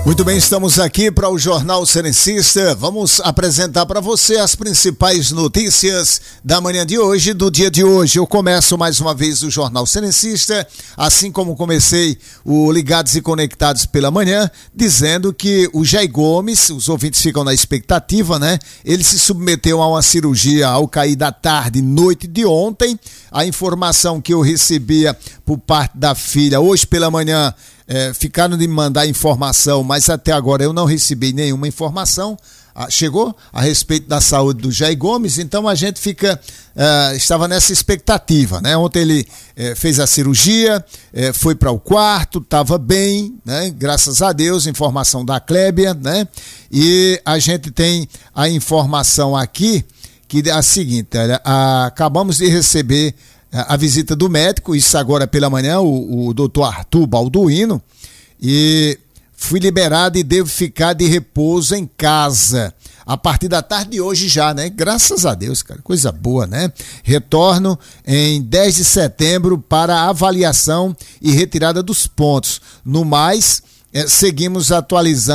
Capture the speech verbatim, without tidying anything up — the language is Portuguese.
Muito bem, estamos aqui para o Jornal Serencista. Vamos apresentar para você as principais notícias da manhã de hoje, do dia de hoje. Eu começo mais uma vez o Jornal Serencista, assim como comecei o Ligados e Conectados pela manhã, dizendo que o Jair Gomes, os ouvintes ficam na expectativa, né? Ele se submeteu a uma cirurgia ao cair da tarde, noite de ontem. A informação que eu recebia por parte da filha hoje pela manhã, É, ficaram de me mandar informação, mas até agora eu não recebi nenhuma informação. Ah, chegou a respeito da saúde do Jair Gomes, então a gente fica, ah, estava nessa expectativa, né? Ontem ele eh, fez a cirurgia, eh, foi para o quarto, estava bem, né? Graças a Deus, informação da Clébia, né? E a gente tem a informação aqui que é a seguinte: olha, a, acabamos de receber a visita do médico, isso agora pela manhã, o, o doutor Arthur Balduino, e fui liberado e devo ficar de repouso em casa a partir da tarde de hoje já, né? Graças a Deus, cara, coisa boa, né? Retorno em dez de setembro para avaliação e retirada dos pontos. No mais, é, seguimos atualizando